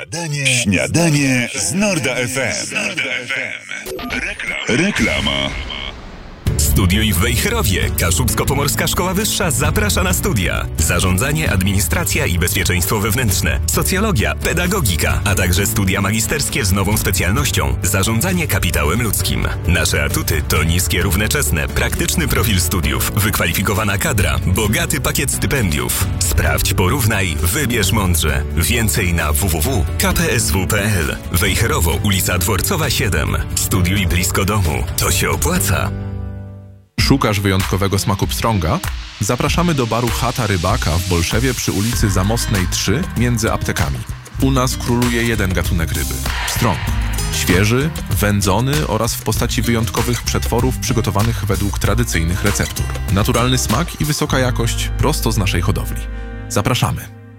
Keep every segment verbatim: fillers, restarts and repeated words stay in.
Śniadanie, śniadanie z Norda F M. Reklama. Reklama. Studiuj w Wejherowie. Kaszubsko-Pomorska Szkoła Wyższa zaprasza na studia. Zarządzanie, administracja i bezpieczeństwo wewnętrzne, socjologia, pedagogika, a także studia magisterskie z nową specjalnością zarządzanie kapitałem ludzkim. Nasze atuty to niskie równoczesne, praktyczny profil studiów, wykwalifikowana kadra, bogaty pakiet stypendiów. Sprawdź, porównaj, wybierz mądrze. Więcej na w w w kropka k p s w kropka p l. Wejherowo, ulica Dworcowa siedem. Studiuj blisko domu. To się opłaca. Szukasz wyjątkowego smaku pstrąga? Zapraszamy do baru Chata Rybaka w Bolszewie przy ulicy Zamostnej trzy między aptekami. U nas króluje jeden gatunek ryby – pstrąg. Świeży, wędzony oraz w postaci wyjątkowych przetworów przygotowanych według tradycyjnych receptur. Naturalny smak i wysoka jakość prosto z naszej hodowli. Zapraszamy.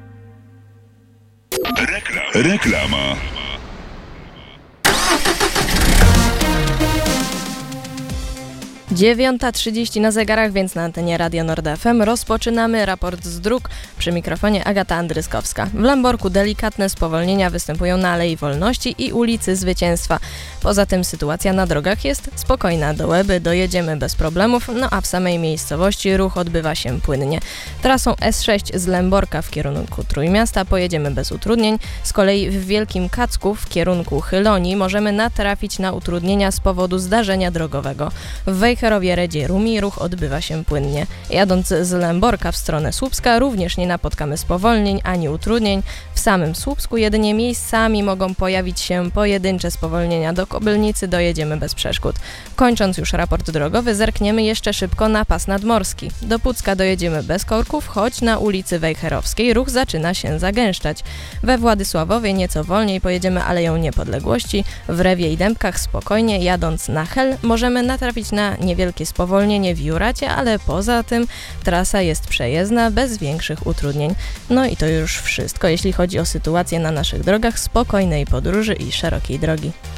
Reklama. Reklama. dziewiąta trzydzieści na zegarach, więc na antenie Radia Nord F M rozpoczynamy raport z dróg. Przy mikrofonie Agata Andryskowska. W Lamborku delikatne spowolnienia występują na Alei Wolności i ulicy Zwycięstwa. Poza tym sytuacja na drogach jest spokojna. Do Łeby dojedziemy bez problemów, no a w samej miejscowości ruch odbywa się płynnie. Trasą S sześć z Lęborka w kierunku Trójmiasta pojedziemy bez utrudnień. Z kolei w Wielkim Kacku w kierunku Chylonii możemy natrafić na utrudnienia z powodu zdarzenia drogowego. W Wejherowie Redzie Rumi ruch odbywa się płynnie. Jadąc z Lęborka w stronę Słupska również nie napotkamy spowolnień ani utrudnień. W samym Słupsku jedynie miejscami mogą pojawić się pojedyncze spowolnienia. Do Kobylnicy dojedziemy bez przeszkód. Kończąc już raport drogowy, zerkniemy jeszcze szybko na pas nadmorski. Do Pucka dojedziemy bez korków, choć na ulicy Wejherowskiej ruch zaczyna się zagęszczać. We Władysławowie nieco wolniej pojedziemy Aleją Niepodległości. W Rewie i Dębkach spokojnie, jadąc na Hel, możemy natrafić na niewielkie spowolnienie w Juracie, ale poza tym trasa jest przejezdna, bez większych utrudnień. No i to już wszystko, jeśli chodzi o sytuację na naszych drogach, spokojnej podróży i szerokiej drogi.